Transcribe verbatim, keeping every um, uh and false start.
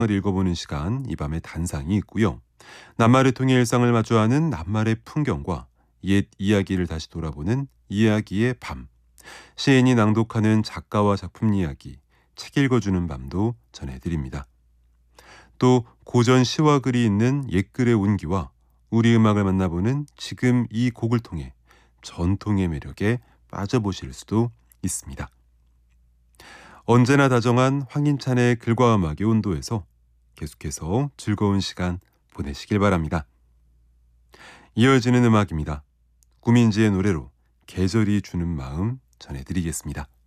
을 읽어보는 시간, 이 밤의 단상이 있고요. 낱말을 통해 일상을 마주하는 낱말의 풍경과 옛 이야기를 다시 돌아보는 이야기의 밤. 시인이 낭독하는 작가와 작품 이야기, 책 읽어주는 밤도 전해드립니다. 또 고전 시와 글이 있는 옛글의 온기와 우리 음악을 만나보는 지금 이 곡을 통해 전통의 매력에 빠져보실 수도 있습니다. 언제나 다정한 황인찬의 글과 음악의 온도에서 계속해서 즐거운 시간 보내시길 바랍니다. 이어지는 음악입니다. 구민지의 노래로 계절이 주는 마음 전해드리겠습니다.